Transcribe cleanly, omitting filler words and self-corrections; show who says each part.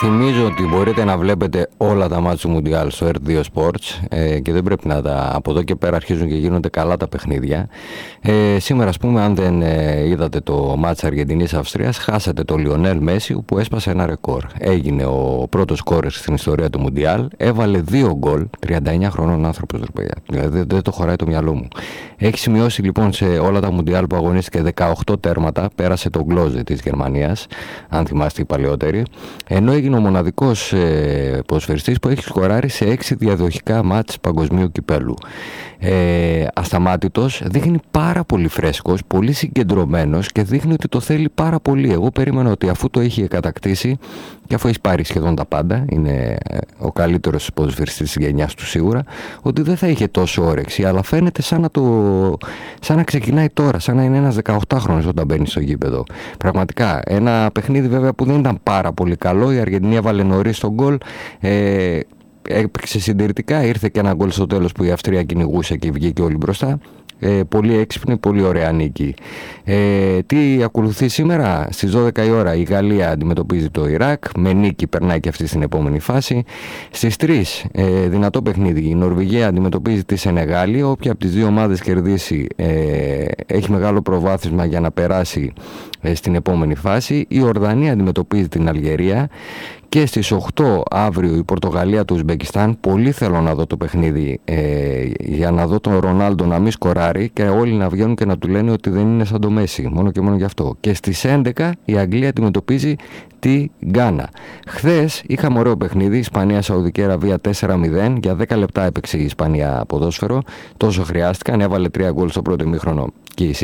Speaker 1: Θυμίζω ότι μπορείτε να βλέπετε όλα τα μάτς του Μουντιάλ στο R2 Sports και δεν πρέπει να τα... Από εδώ και πέρα αρχίζουν και γίνονται καλά τα παιχνίδια. Σήμερα, ας πούμε, αν δεν είδατε το μάτς Αργεντινής-Αυστρίας, χάσατε το Λιονέλ Μέση που έσπασε ένα ρεκόρ. Έγινε ο πρώτος σκόρερ στην ιστορία του Μουντιάλ, έβαλε 2 γκολ, 39 χρονών άνθρωπος, δηλαδή δεν το χωράει το μυαλό μου. Έχει σημειώσει λοιπόν σε όλα τα Μουντιάλ που αγωνίστηκε 18 τέρματα, πέρασε τον Κλόζε της Γερμανίας, αν θυμάστε οι παλαιότεροι, ενώ έγινε ο μοναδικός ποδοσφαιριστής που έχει σκοράρει σε 6 διαδοχικά μάτς παγκοσμίου κυπέλου. Ασταμάτητος, δείχνει πάρα πολύ φρέσκος, πολύ συγκεντρωμένος και δείχνει ότι το θέλει πάρα πολύ. Εγώ περίμενα ότι αφού το είχε κατακτήσει και αφού έχει πάρει σχεδόν τα πάντα, είναι ο καλύτερος ποδοσφαιριστής της γενιάς του σίγουρα, ότι δεν θα είχε τόσο όρεξη, αλλά φαίνεται σαν να ξεκινάει τώρα, σαν να είναι ένας 18χρονος όταν μπαίνει στο γήπεδο. Πραγματικά, ένα παιχνίδι βέβαια που δεν ήταν πάρα πολύ καλό, η Αργεντινή έβαλε νωρίς τον γκολ, έπαιξε συντηρητικά, ήρθε και ένα γκολ στο τέλος που η Αυστρία κυνηγούσε και βγήκε όλοι μπροστά. Πολύ έξυπνη, πολύ ωραία νίκη. Τι ακολουθεί σήμερα? Στις 12 η ώρα η Γαλλία αντιμετωπίζει το Ιράκ, με νίκη περνάει και αυτή στην επόμενη φάση. Στις 3 δυνατό παιχνίδι, η Νορβηγία αντιμετωπίζει τη Σενεγάλη. Όποια από τις δύο ομάδες κερδίσει έχει μεγάλο προβάδισμα για να περάσει στην επόμενη φάση. Η Ορδανία αντιμετωπίζει την Αλγερία. Και στις 8 αύριο η Πορτογαλία του Ουσμπεκιστάν. Πολύ θέλω να δω το παιχνίδι για να δω τον Ρονάλντο να μην σκοράρει και όλοι να βγαίνουν και να του λένε ότι δεν είναι σαν το Μέση. Μόνο και μόνο γι' αυτό. Και στις 11 η Αγγλία αντιμετωπίζει τη Γκάνα. Χθες είχαμε ωραίο παιχνίδι, Ισπανία-Σαουδική Αραβία 4-0. Για 10 λεπτά έπαιξε η Ισπανία ποδόσφαιρο. Τόσο χρειάστηκαν. Έβαλε 3 γκολ στο πρώτο ημίχρονο και η